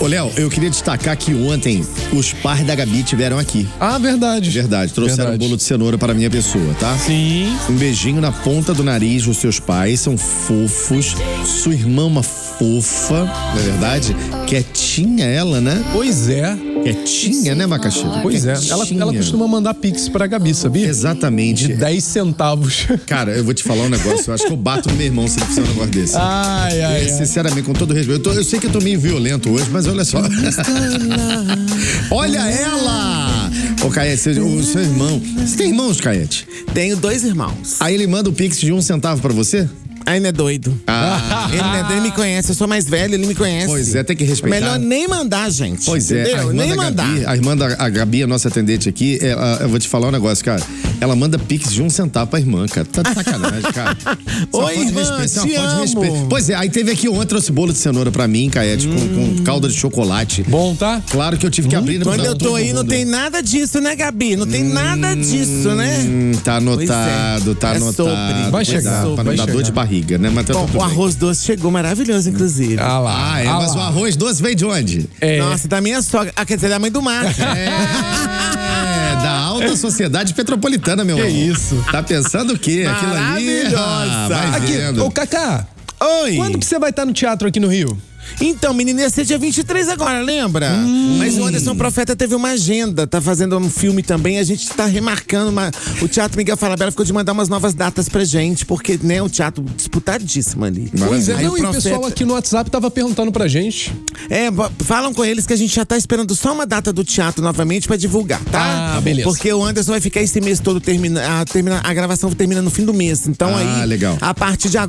Ô, Léo, eu queria destacar que ontem os pais da Gabi tiveram aqui. Ah, verdade. Verdade, trouxeram um bolo de cenoura para a minha pessoa, tá? Sim. Um beijinho na ponta do nariz dos seus pais, são fofos. Sua irmã uma fofa, não é verdade? Quietinha ela, né? Pois é. Quietinha, né, Macaxi? Pois é. Ela costuma mandar pix pra Gabi, sabia? Exatamente. De 10 centavos. Cara, eu vou te falar um negócio. Eu acho que eu bato no meu irmão se ele fizer um negócio desse. Ai. Sinceramente, com todo respeito. Eu sei que eu tô meio violento hoje, mas olha só. Olha ela! Ô, Caete, o seu irmão. Você tem irmãos, Caete? Tenho 2 irmãos. Aí ele manda o pix de 1 centavo pra você? Aí ele é doido. Ele me conhece, eu sou mais velho, ele me conhece. Pois é, tem que respeitar. Melhor nem mandar, gente. Pois é, entendeu? Nem mandar. A irmã da Gabi, a nossa atendente aqui, eu vou te falar um negócio, cara. Ela manda pix de 1 centavo pra irmã, cara. Tá de sacanagem, cara. Oi, irmã, te amo. Pois é, aí teve aqui ontem, trouxe bolo de cenoura pra mim, Caete, com calda de chocolate. Bom, tá? Claro que eu tive que abrir. Quando eu tô aí, não tem nada disso, né, Gabi? Não tem nada disso, né? Tá anotado, tá anotado. Sobre. Vai chegar, Pra não dar dor de barriga, né? Mas tá Bom, tudo o bem. arroz doce chegou maravilhoso, inclusive. Mas o arroz doce veio de onde? Nossa, da minha sogra. Quer dizer, da mãe do Marco. Da alta sociedade petropolitana, meu Que amor. isso? Tá pensando o quê? Aquilo ali. Maravilhosa. Vai Aqui, vendo. ô Cacá, Oi. quando que você vai estar no teatro aqui no Rio? Então, menina, ia ser dia 23 agora, lembra? Mas o Anderson Profeta teve uma agenda, tá fazendo um filme também, a gente tá remarcando o Teatro Miguel Falabella ficou de mandar umas novas datas pra gente, porque, né, o teatro disputadíssimo ali. Pois é, Aí não, e o pessoal aqui no WhatsApp tava perguntando pra gente. Falam com eles que a gente já tá esperando só uma data do teatro novamente pra divulgar, tá? Ah, beleza. Porque o Anderson vai ficar esse mês todo a gravação termina no fim do mês. Então aí, legal. a partir de agora